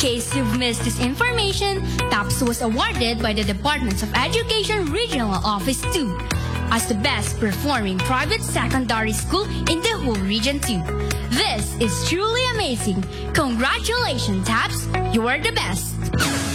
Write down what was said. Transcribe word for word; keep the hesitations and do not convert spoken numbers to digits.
case you've missed this information, TAPS was awarded by the Department of Education Regional Office two as the best performing private secondary school in the whole Region two. This is truly amazing. Congratulations, TAPS. You are the best.